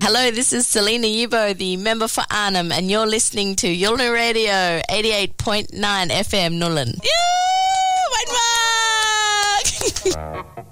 Hello, this is Selena Yubo, the member for Arnhem, and you're listening to Yulna Radio 88.9 FM Nullen. White Mark!